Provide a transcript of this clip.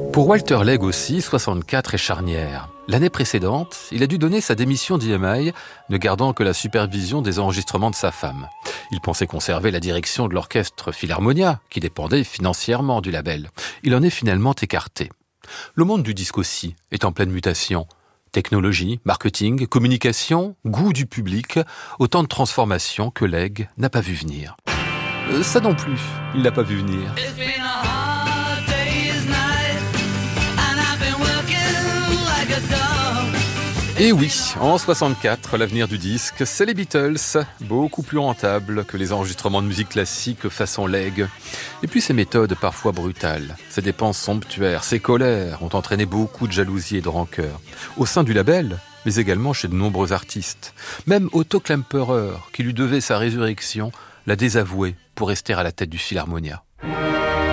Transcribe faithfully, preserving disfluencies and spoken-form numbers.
Pour Walter Legg aussi, soixante-quatre est charnière. L'année précédente, il a dû donner sa démission d'E M I, ne gardant que la supervision des enregistrements de sa femme. Il pensait conserver la direction de l'orchestre Philharmonia, qui dépendait financièrement du label. Il en est finalement écarté. Le monde du disque aussi est en pleine mutation. Technologie, marketing, communication, goût du public, autant de transformations que Legg n'a pas vu venir. Euh, ça non plus, il l'a pas vu venir. Et oui, en soixante-quatre, l'avenir du disque, c'est les Beatles, beaucoup plus rentables que les enregistrements de musique classique façon Legg. Et puis ces méthodes parfois brutales, ces dépenses somptuaires, ces colères ont entraîné beaucoup de jalousie et de rancœur. Au sein du label, mais également chez de nombreux artistes. Même Otto Klemperer, qui lui devait sa résurrection, l'a désavoué pour rester à la tête du Philharmonia.